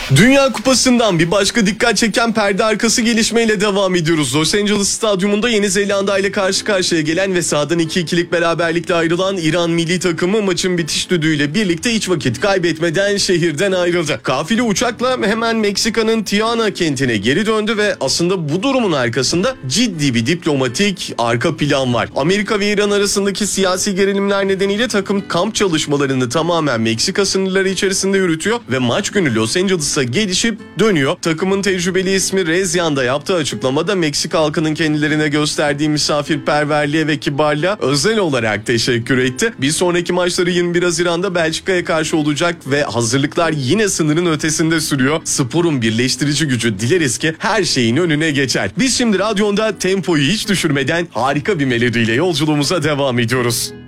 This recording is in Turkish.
Dünya Kupası'ndan bir başka dikkat çeken perde arkası gelişmeyle devam ediyoruz. Los Angeles Stadyumunda Yeni Zelanda ile karşı karşıya gelen ve sahadan 2-2'lik beraberlikle ayrılan İran milli takımı maçın bitiş düdüğüyle birlikte hiç vakit kaybetmeden şehirden ayrıldı. Kafile uçakla hemen Meksika'nın Tijuana kentine geri döndü ve aslında bu durumun arkasında ciddi bir diplomatik arka plan var. Amerika ve İran arasındaki siyasi gerilimler nedeniyle takım kamp çalışmalarını tamamen Meksika sınırları içerisinde yürütüyor ve maç günü Los Angeles'a gelişip dönüyor. Takımın tecrübeli ismi Rezyan da yaptığı açıklamada Meksika halkının kendilerine gösterdiği misafirperverliğe ve kibarlığa özel olarak teşekkür etti. Bir sonraki maçları 21 Haziran'da Belçika'ya karşı olacak ve hazırlıklar yine sınırın ötesinde sürüyor. Sporun birleştirici gücü dileriz ki her şeyin önüne geçer. Biz şimdi radyonda tempoyu hiç düşürmeden harika bir melodiyle yolculuğumuza devam ediyoruz.